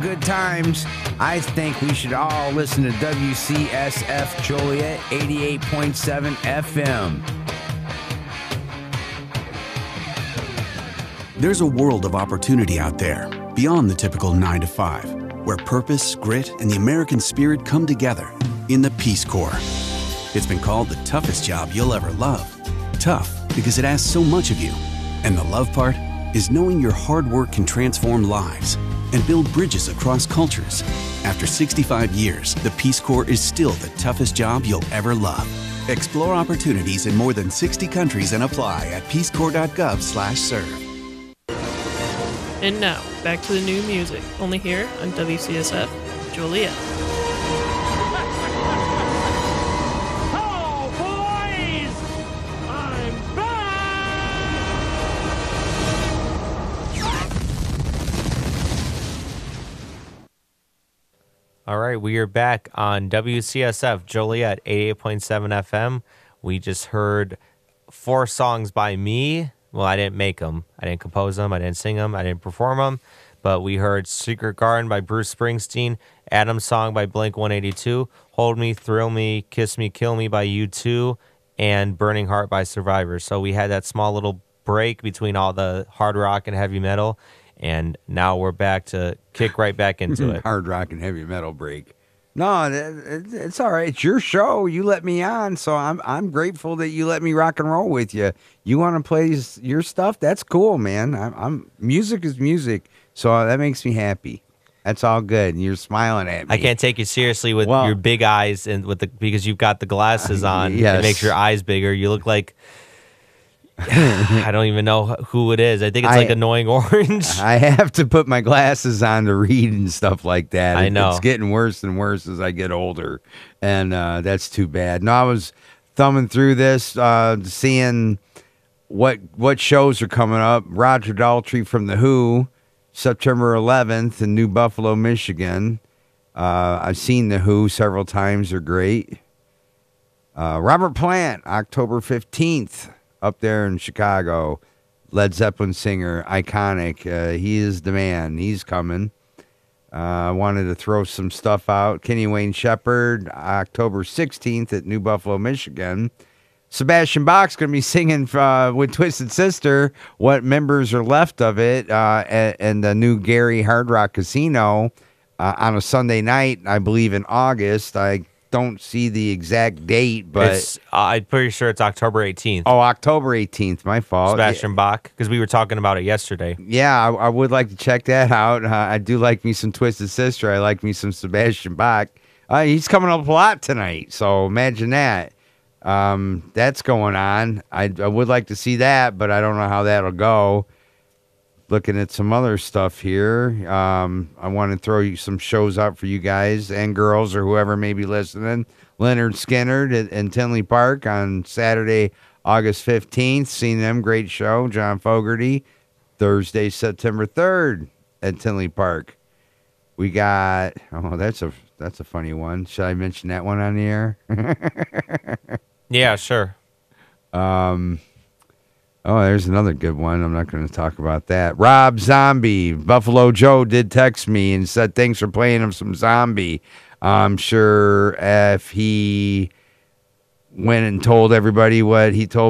Good times. I think we should all listen to WCSF Joliet 88.7 FM. There's a world of opportunity out there beyond the typical 9 to 5, where purpose, grit, and the American spirit come together in the Peace Corps. It's been called the toughest job you'll ever love. Tough because it asks so much of you. And the love part is knowing your hard work can transform lives and build bridges across cultures. After 65 years, the Peace Corps is still the toughest job you'll ever love. Explore opportunities in more than 60 countries and apply at peacecorps.gov/serve. And now, back to the new music, only here on WCSF Joliet. Hello, boys! I'm back! All right, we are back on WCSF Joliet 88.7 FM. We just heard 4 songs by me. Well, I didn't make them. I didn't compose them. I didn't sing them. I didn't perform them. But we heard Secret Garden by Bruce Springsteen, Adam's Song by Blink-182, Hold Me, Thrill Me, Kiss Me, Kill Me by U2, and Burning Heart by Survivor. So we had that small little break between all the hard rock and heavy metal, and now we're back to kick right back into it. Hard rock and heavy metal break. No, it's all right. It's your show. You let me on, so I'm grateful that you let me rock and roll with you. You want to play your stuff? That's cool, man. I'm music is music, so that makes me happy. That's all good. And you're smiling at me. I can't take you seriously with your big eyes and because you've got the glasses on. Yes. It makes your eyes bigger. You look like I don't even know who it is. I think it's like Annoying Orange. I have to put my glasses on to read and stuff like that. I know. It's getting worse and worse as I get older, and that's too bad. No, I was thumbing through this, seeing what shows are coming up. Roger Daltrey from The Who, September 11th in New Buffalo, Michigan. I've seen The Who several times. They're great. Robert Plant, October 15th. Up there in Chicago, Led Zeppelin singer, iconic. He is the man. He's coming. I wanted to throw some stuff out. Kenny Wayne Shepherd, October 16th at New Buffalo, Michigan. Sebastian Bach's going to be singing with Twisted Sister, what members are left of it, and the new Gary Hard Rock Casino on a Sunday night, I believe in August. I don't see the exact date, but I'm pretty sure it's October 18th. Oh, October 18th. My fault. Sebastian Bach, because we were talking about it yesterday. Yeah, I would like to check that out. I do like me some Twisted Sister. I like me some Sebastian Bach. He's coming up a lot tonight, so imagine that. That's going on. I would like to see that, but I don't know how that'll go. Looking at some other stuff here. I want to throw you some shows out for you guys and girls or whoever may be listening. Leonard Skinner in Tinley Park on Saturday, August 15th. Seen them, great show. John Fogerty, Thursday, September 3rd at Tinley Park. We got, that's a funny one. Should I mention that one on the air? Yeah, sure. There's another good one. I'm not going to talk about that. Rob Zombie. Buffalo Joe did text me and said thanks for playing him some Zombie. I'm sure if he went and told everybody what he told